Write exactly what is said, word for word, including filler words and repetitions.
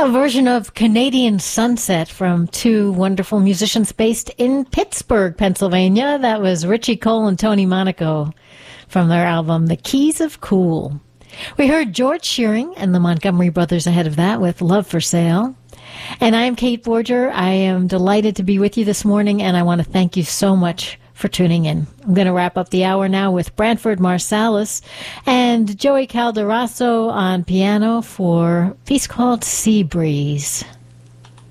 A version of Canadian Sunset from two wonderful musicians based in Pittsburgh, Pennsylvania. That was Richie Cole and Tony Monaco from their album The Keys of Cool. We heard George Shearing and the Montgomery Brothers ahead of that with Love for Sale. And I am Kate Borger. I am delighted to be with you this morning, and I want to thank you so much for tuning in. I'm going to wrap up the hour now with Branford Marsalis and Joey Calderosso on piano for a piece called Sea Breeze.